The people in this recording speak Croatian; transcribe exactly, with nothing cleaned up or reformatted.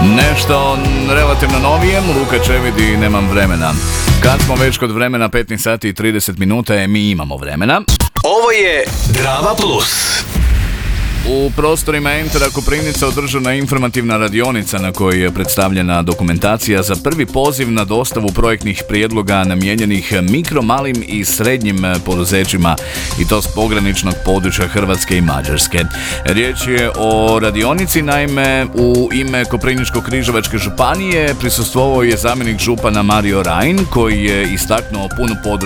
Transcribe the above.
Nešto relativno novijem, Luka Čevid i Nemam vremena. Kad smo već kod vremena, petnaest sati i trideset minuta, mi imamo vremena. Ovo je Drama Plus. U prostorima Entera Koprivnica održana informativna radionica na kojoj je predstavljena dokumentacija za prvi poziv na dostavu projektnih prijedloga namijenjenih mikro, malim i srednjim poduzećima, i to s pograničnog područja Hrvatske i Mađarske. Riječ je o radionici, naime u ime Koprivničko-križevačke županije prisustvovao je zamjenik župana Mario Rajn, koji je istaknuo punu podršku